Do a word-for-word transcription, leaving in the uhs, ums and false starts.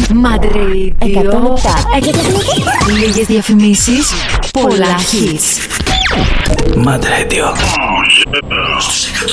Mad Radio εκατόν επτά. Λίγες διαφημίσεις, πολλά hits. Mad Radio στους εκατό